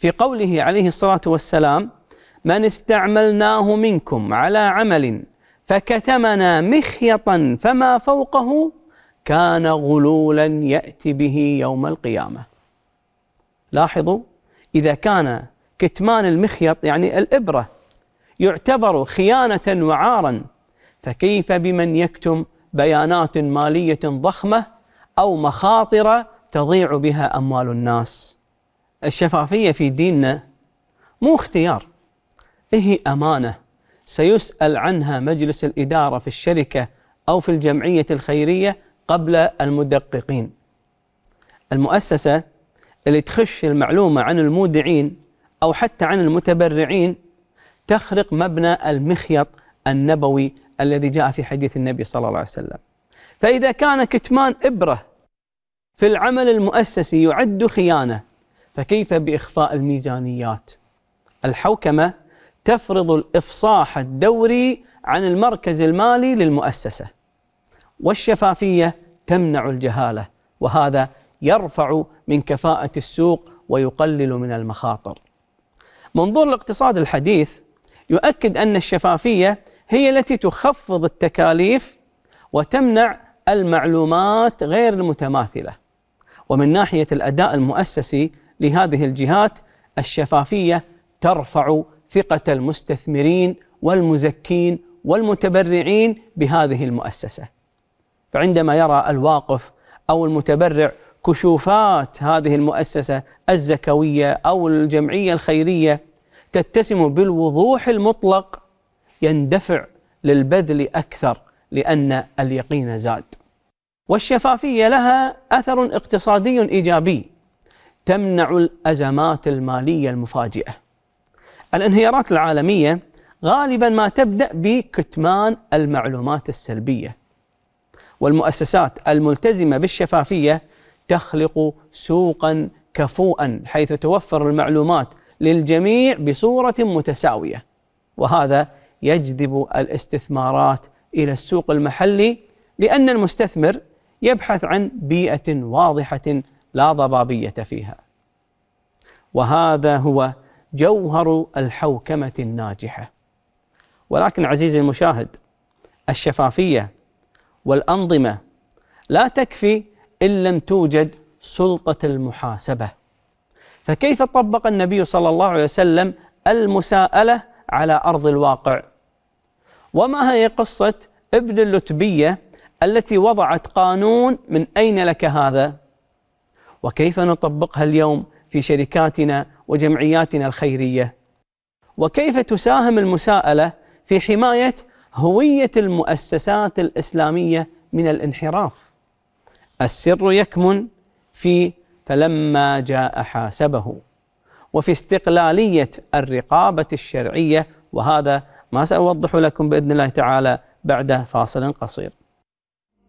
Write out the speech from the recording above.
في قوله عليه الصلاة والسلام: من استعملناه منكم على عمل فكتمنا مخيطا فما فوقه كان غلولا يأتي به يوم القيامة. لاحظوا، إذا كان كتمان المخيط يعني الإبرة يعتبر خيانة وعارا، فكيف بمن يكتم بيانات مالية ضخمة أو مخاطر تضيع بها أموال الناس؟ الشفافية في ديننا مو اختيار، هي أمانة سيسأل عنها مجلس الإدارة في الشركة أو في الجمعية الخيرية قبل المدققين. المؤسسة اللي تخش المعلومة عن المودعين أو حتى عن المتبرعين تخرق مبنى المخيط النبوي الذي جاء في حديث النبي صلى الله عليه وسلم. فإذا كان كتمان إبرة في العمل المؤسسي يعد خيانة، فكيف بإخفاء الميزانيات؟ الحوكمة تفرض الإفصاح الدوري عن المركز المالي للمؤسسة، والشفافية تمنع الجهالة، وهذا يرفع من كفاءة السوق ويقلل من المخاطر. منظور الاقتصاد الحديث يؤكد أن الشفافية هي التي تخفض التكاليف وتمنع المعلومات غير المتماثلة. ومن ناحية الأداء المؤسسي لهذه الجهات، الشفافية ترفع ثقة المستثمرين والمزكين والمتبرعين بهذه المؤسسة. فعندما يرى الواقف أو المتبرع كشوفات هذه المؤسسة الزكوية أو الجمعية الخيرية تتسم بالوضوح المطلق، يندفع للبذل أكثر لأن اليقين زاد. والشفافية لها أثر اقتصادي إيجابي، تمنع الأزمات المالية المفاجئة. الانهيارات العالمية غالبا ما تبدأ بكتمان المعلومات السلبية، والمؤسسات الملتزمة بالشفافية تخلق سوقا كفوءا حيث توفر المعلومات للجميع بصورة متساوية، وهذا يجذب الاستثمارات إلى السوق المحلي، لأن المستثمر يبحث عن بيئة واضحة لا ضبابية فيها. وهذا هو جوهر الحوكمة الناجحة. ولكن عزيزي المشاهد، الشفافية والأنظمة لا تكفي إن لم توجد سلطة المحاسبة. فكيف طبق النبي صلى الله عليه وسلم المساءلة على أرض الواقع؟ وما هي قصة ابن اللتبية التي وضعت قانون من أين لك هذا؟ وكيف نطبقها اليوم في شركاتنا وجمعياتنا الخيرية؟ وكيف تساهم المساءلة في حماية هوية المؤسسات الإسلامية من الانحراف؟ السر يكمن في فلما جاء حاسبه، وفي استقلالية الرقابة الشرعية، وهذا ما سأوضح لكم بإذن الله تعالى بعد فاصل قصير.